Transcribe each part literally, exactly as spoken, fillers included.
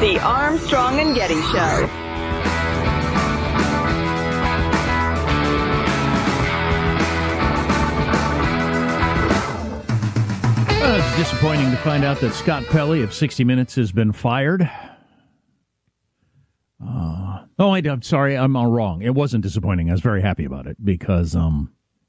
The Armstrong and Getty Show. Well, it's disappointing to find out that Scott Pelley of sixty minutes has been fired. Uh, oh, I, I'm sorry, I'm all wrong. It wasn't disappointing. I was very happy about it because um,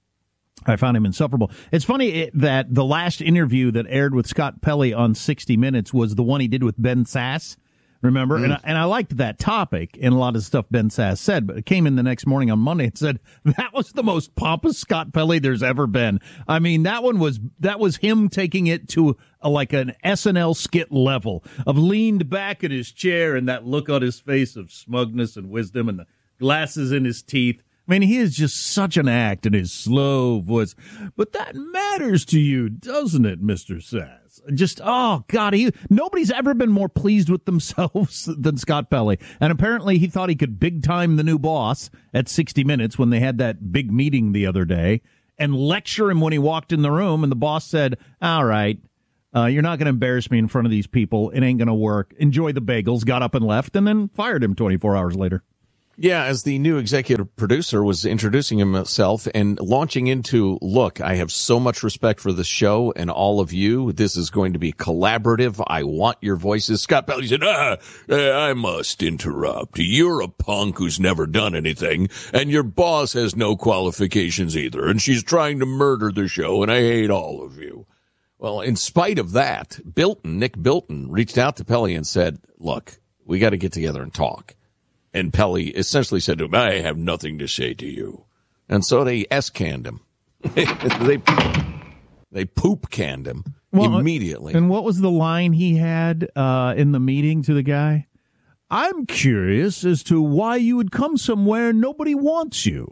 I found him insufferable. It's funny that the last interview that aired with Scott Pelley on sixty minutes was the one he did with Ben Sass. Remember? Mm. And, I, and I liked that topic and a lot of stuff Ben Sass said, but it came in the next morning on Monday and said, that was the most pompous Scott Pelley there's ever been. I mean, that one was, that was him taking it to a, like an S N L skit level of leaned back in his chair and that look on his face of smugness and wisdom and the glasses in his teeth. I mean, he is just such an act in his slow voice. But that matters to you, doesn't it, Mister Sass? Just, oh, God, he, nobody's ever been more pleased with themselves than Scott Pelley. And apparently he thought he could big-time the new boss at sixty minutes when they had that big meeting the other day and lecture him when he walked in the room. And the boss said, all right, uh, you're not going to embarrass me in front of these people. It ain't going to work. Enjoy the bagels. Got up and left and then fired him twenty-four hours later. Yeah, as the new executive producer was introducing himself and launching into, look, I have so much respect for the show and all of you. This is going to be collaborative. I want your voices. Scott Pelley said, ah, I must interrupt. You're a punk who's never done anything, and your boss has no qualifications either, and she's trying to murder the show, and I hate all of you. Well, in spite of that, Bilton, Nick Bilton, reached out to Pelley and said, look, we got to get together and talk. And Pelley essentially said to him, I have nothing to say to you. And so they S-canned him. they they poop-canned him well, immediately. And what was the line he had uh, in the meeting to the guy? I'm curious as to why you would come somewhere nobody wants you.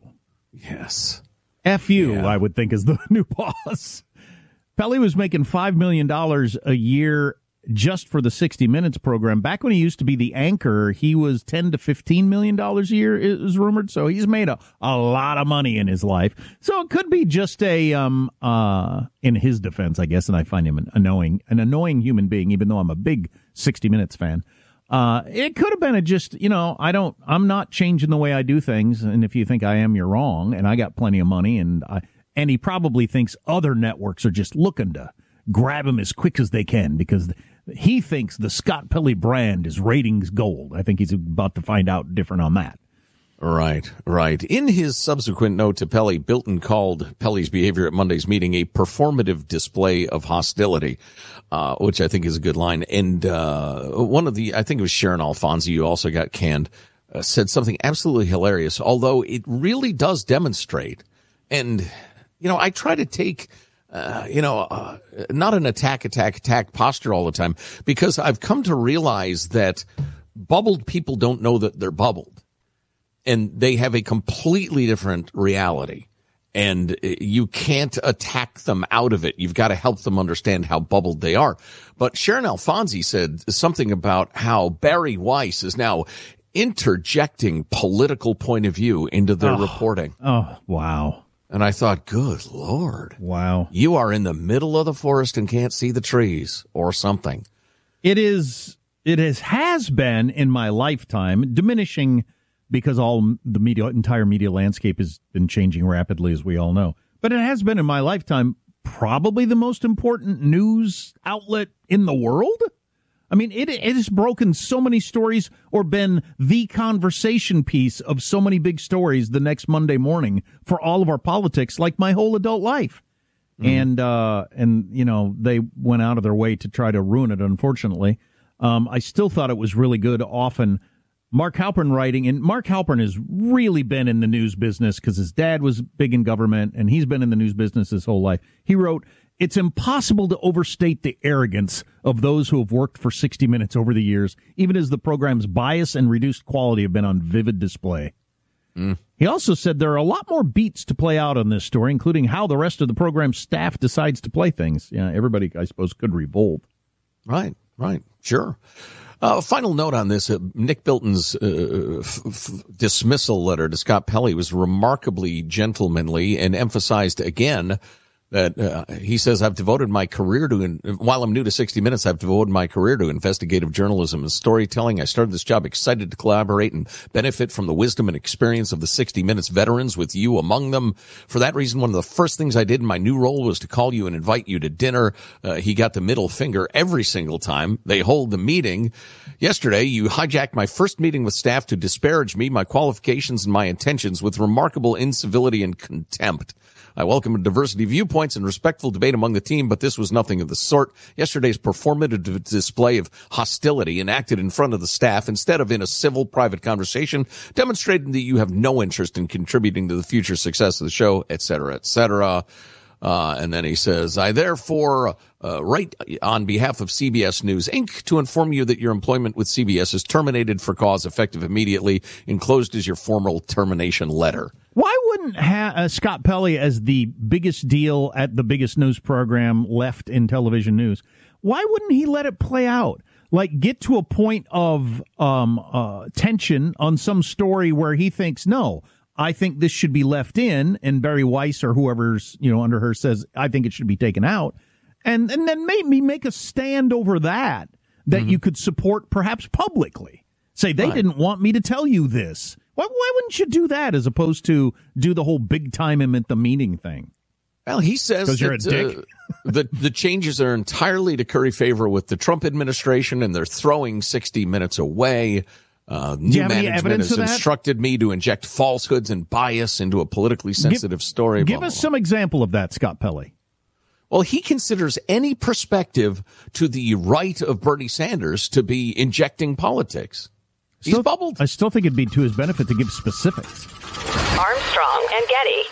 Yes. F you, yeah. I would think, is the new boss. Pelley was making five million dollars a year just for the sixty minutes program. Back when he used to be the anchor, he was ten to fifteen million dollars a year, is rumored. So he's made a, a lot of money in his life. So it could be just a, um, uh, in his defense, I guess, and I find him an annoying, an annoying human being, even though I'm a big sixty minutes fan. Uh, it could have been a just, you know, I don't, I'm not changing the way I do things. And if you think I am, you're wrong. And I got plenty of money. And I, and he probably thinks other networks are just looking to grab him as quick as they can because he thinks the Scott Pelley brand is ratings gold. I think he's about to find out different on that. Right, right. In his subsequent note to Pelley, Bilton called Pelley's behavior at Monday's meeting a performative display of hostility, uh, which I think is a good line. And uh one of the, I think it was Sharon Alfonsi, who also got canned, uh, said something absolutely hilarious, although it really does demonstrate. And, you know, I try to take... Uh, you know, uh, not an attack, attack, attack posture all the time, because I've come to realize that bubbled people don't know that they're bubbled, and they have a completely different reality, and you can't attack them out of it. You've got to help them understand how bubbled they are. But Sharon Alfonsi said something about how Barry Weiss is now interjecting political point of view into their oh, reporting. Oh, wow. And I thought, good Lord. Wow. You are in the middle of the forest and can't see the trees or something. It is, it is, has been in my lifetime, diminishing because all the media, entire media landscape has been changing rapidly, as we all know. But it has been in my lifetime probably the most important news outlet in the world. I mean, it, it has broken so many stories or been the conversation piece of so many big stories the next Monday morning for all of our politics, like my whole adult life. Mm. And, uh, and, you know, they went out of their way to try to ruin it, unfortunately. Um, I still thought it was really good. Often Mark Halpern writing, and Mark Halpern has really been in the news business because his dad was big in government and he's been in the news business his whole life. He wrote, it's impossible to overstate the arrogance of those who have worked for sixty minutes over the years, even as the program's bias and reduced quality have been on vivid display. Mm. He also said there are a lot more beats to play out on this story, including how the rest of the program's staff decides to play things. Yeah, everybody, I suppose, could revolt. Right, right, sure. Uh, final note on this, uh, Nick Bilton's uh, f- f- dismissal letter to Scott Pelley was remarkably gentlemanly and emphasized again that uh, he says, I've devoted my career to, in, while I'm new to sixty minutes, I've devoted my career to investigative journalism and storytelling. I started this job excited to collaborate and benefit from the wisdom and experience of the sixty minutes veterans, with you among them. For that reason, one of the first things I did in my new role was to call you and invite you to dinner. Uh, he got the middle finger every single time they hold the meeting. Yesterday, you hijacked my first meeting with staff to disparage me, my qualifications, and my intentions with remarkable incivility and contempt. I welcome a diversity of viewpoints and respectful debate among the team, but this was nothing of the sort. Yesterday's performative display of hostility enacted in front of the staff instead of in a civil, private conversation, demonstrating that you have no interest in contributing to the future success of the show, et cetera, et cetera. Uh, and then he says, I therefore uh, write on behalf of C B S News, Incorporated to inform you that your employment with C B S is terminated for cause effective immediately. Enclosed is your formal termination letter. Why wouldn't ha- uh, Scott Pelley, as the biggest deal at the biggest news program left in television news, why wouldn't he let it play out? Like, get to a point of um, uh, tension on some story where he thinks, no, I think this should be left in, and Barry Weiss or whoever's, you know, under her says, I think it should be taken out. And and then maybe make a stand over that, that mm-hmm. you could support perhaps publicly. Say, they right. didn't want me to tell you this. Why, why wouldn't you do that as opposed to do the whole big time him at the meeting thing? Well, he says that you're a dick. Uh, the, the changes are entirely to curry favor with the Trump administration, and they're throwing sixty minutes away. Uh, new management has instructed me to inject falsehoods and bias into a politically sensitive give, story. Give blah, us blah, some blah. example of that, Scott Pelley. Well, he considers any perspective to the right of Bernie Sanders to be injecting politics. He's still, bubbled. I still think it'd be to his benefit to give specifics. Armstrong and Getty.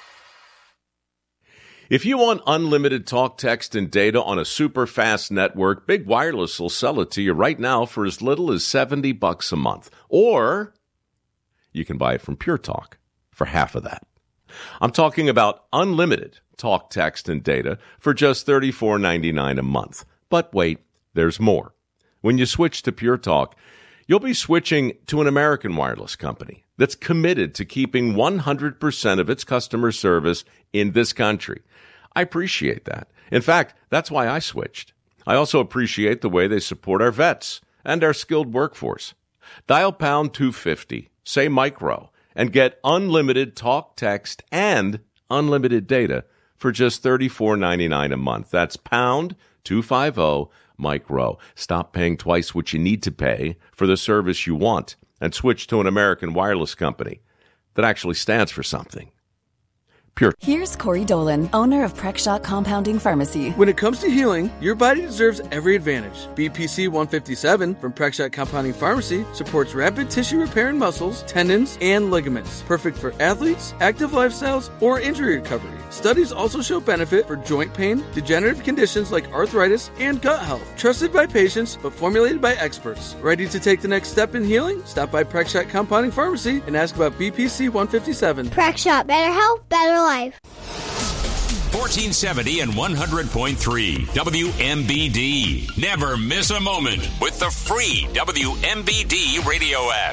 If you want unlimited talk, text, and data on a super fast network, Big Wireless will sell it to you right now for as little as seventy bucks a month. Or you can buy it from Pure Talk for half of that. I'm talking about unlimited talk, text, and data for just thirty-four ninety-nine a month. But wait, there's more. When you switch to Pure Talk, you'll be switching to an American wireless company that's committed to keeping one hundred percent of its customer service in this country. I appreciate that. In fact, that's why I switched. I also appreciate the way they support our vets and our skilled workforce. Dial pound two fifty, say micro, and get unlimited talk, text, and unlimited data for just thirty-four ninety-nine a month. That's pound two fifty, micro. Stop paying twice what you need to pay for the service you want and switch to an American wireless company that actually stands for something. Pure. Here's Corey Dolan, owner of Prexshot Compounding Pharmacy. When it comes to healing, your body deserves every advantage. B P C one fifty-seven from Prexshot Compounding Pharmacy supports rapid tissue repair in muscles, tendons, and ligaments. Perfect for athletes, active lifestyles, or injury recovery. Studies also show benefit for joint pain, degenerative conditions like arthritis, and gut health. Trusted by patients, but formulated by experts. Ready to take the next step in healing? Stop by Prexshot Compounding Pharmacy and ask about B P C one fifty-seven. Prexshot, better health, better life. fourteen seventy and one hundred point three W M B D. Never miss a moment with the free W M B D radio app.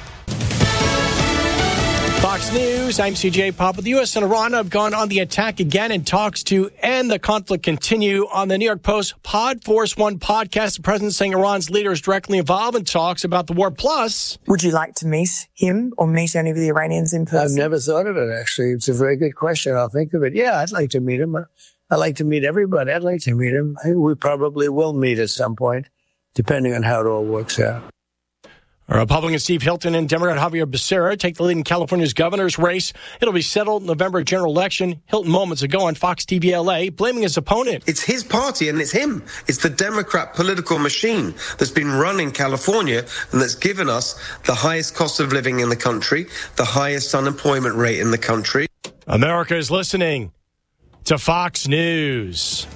Fox News, I'm C J Pop. The U S and Iran have gone on the attack again in talks to end the conflict continue. On the New York Post Pod Force One podcast, the president saying Iran's leader is directly involved in talks about the war. Plus, would you like to meet him or meet any of the Iranians in person? I've never thought of it, actually. It's a very good question. I'll think of it. Yeah, I'd like to meet him. I'd like to meet everybody. I'd like to meet him. We probably will meet at some point, depending on how it all works out. Republican Steve Hilton and Democrat Javier Becerra take the lead in California's governor's race. It'll be settled in November general election. Hilton moments ago on Fox T V L A blaming his opponent. It's his party and it's him. It's the Democrat political machine that's been running California and that's given us the highest cost of living in the country, the highest unemployment rate in the country. America is listening to Fox News.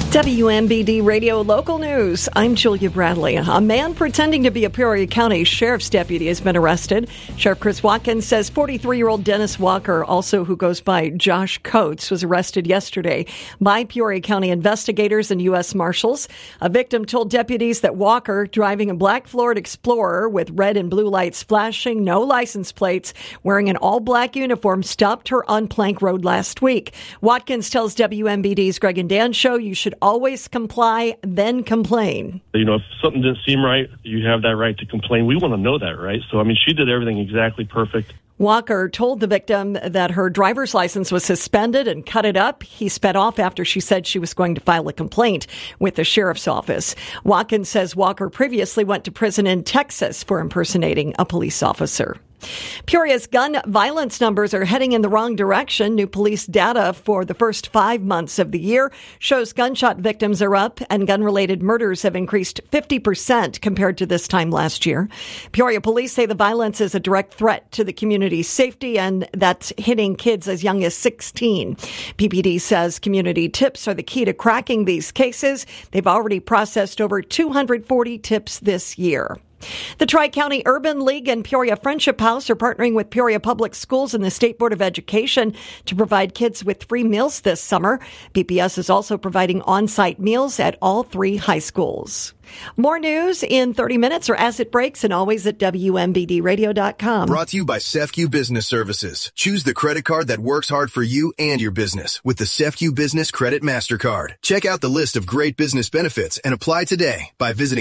W M B D Radio Local News. I'm Julia Bradley. A man pretending to be a Peoria County Sheriff's deputy has been arrested. Sheriff Chris Watkins says forty-three-year-old Dennis Walker, also who goes by Josh Coates, was arrested yesterday by Peoria County investigators and U S Marshals. A victim told deputies that Walker, driving a black Ford Explorer with red and blue lights flashing, no license plates, wearing an all-black uniform, stopped her on Plank Road last week. Watkins tells W M B D's Greg and Dan Show you should always comply, then complain. You know, if something didn't seem right, you have that right to complain. We want to know that, right? So, I mean, she did everything exactly perfect. Walker told the victim that her driver's license was suspended and cut it up. He sped off after she said she was going to file a complaint with the sheriff's office. Watkins says Walker previously went to prison in Texas for impersonating a police officer. Peoria's gun violence numbers are heading in the wrong direction. New police data for the first five months of the year shows gunshot victims are up and gun-related murders have increased fifty percent compared to this time last year. Peoria police say the violence is a direct threat to the community's safety, and that's hitting kids as young as sixteen. P P D says community tips are the key to cracking these cases. They've already processed over two hundred forty tips this year. The Tri-County Urban League and Peoria Friendship House are partnering with Peoria Public Schools and the State Board of Education to provide kids with free meals this summer. P P S is also providing on-site meals at all three high schools. More news in thirty minutes or as it breaks, and always at W M B D radio dot com. Brought to you by C E F C U Business Services. Choose the credit card that works hard for you and your business with the C E F C U Business Credit MasterCard. Check out the list of great business benefits and apply today by visiting